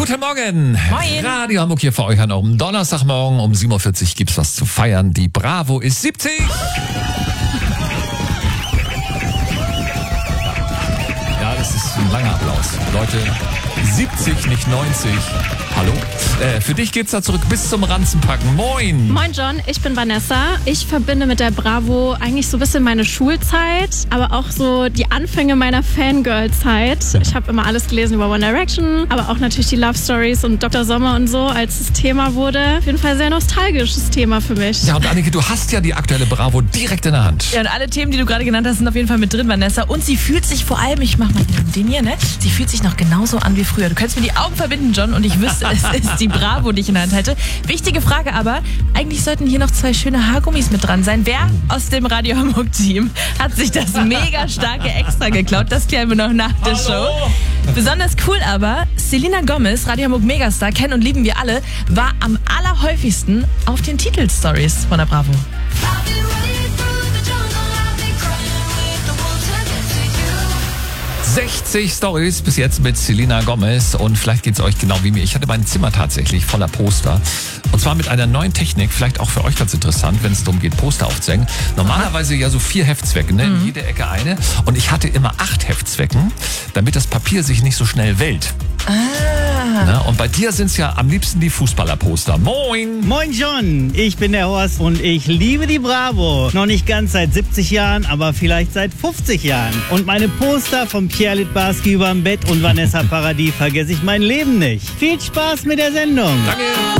Guten Morgen. Moin. Radio Hamburg hier für euch an einem Donnerstagmorgen um 7.40 Uhr gibt's was zu feiern. Die Bravo ist 70. Ja, das ist ein langer Applaus. Leute, 70, nicht 90. Hallo? Für dich geht's da zurück bis zum Ranzenpacken. Moin! Moin John, ich bin Vanessa. Ich verbinde mit der Bravo eigentlich so ein bisschen meine Schulzeit, aber auch so die Anfänge meiner Fangirl-Zeit. Ich habe immer alles gelesen über One Direction, aber auch natürlich die Love Stories und Dr. Sommer und so, als das Thema wurde. Auf jeden Fall sehr nostalgisches Thema für mich. Ja, und Annike, du hast ja die aktuelle Bravo direkt in der Hand. Ja, und alle Themen, die du gerade genannt hast, sind auf jeden Fall mit drin, Vanessa. Und sie fühlt sich vor allem, ich mach mal den hier, ne? Sie fühlt sich noch genauso an wie früher. Du könntest mir die Augen verbinden, John, und ich wüsste, es ist die Bravo, die ich in der Hand halte. Wichtige Frage aber, eigentlich sollten hier noch 2 schöne Haargummis mit dran sein. Wer aus dem Radio Hamburg-Team hat sich das mega starke Extra geklaut? Das klären wir noch nach der Show. Besonders cool aber, Selena Gomez, Radio Hamburg Megastar, kennen und lieben wir alle, war am allerhäufigsten auf den Titelstories von der Bravo. 60 Stories bis jetzt mit Selena Gomez und vielleicht geht's euch genau wie mir. Ich hatte mein Zimmer tatsächlich voller Poster und zwar mit einer neuen Technik, vielleicht auch für euch ganz interessant, wenn es darum geht, Poster aufzuhängen. Normalerweise ja so 4 Heftzwecken, ne? In jede Ecke eine, und ich hatte immer 8 Heftzwecken, damit das Papier sich nicht so schnell wellt. Na, und bei dir sind's ja am liebsten die Fußballerposter. Moin! Moin John, ich bin der Horst und ich liebe die Bravo. Noch nicht ganz seit 70 Jahren, aber vielleicht seit 50 Jahren. Und meine Poster von Pierre Littbarski überm Bett und Vanessa Paradis vergesse ich mein Leben nicht. Viel Spaß mit der Sendung. Danke!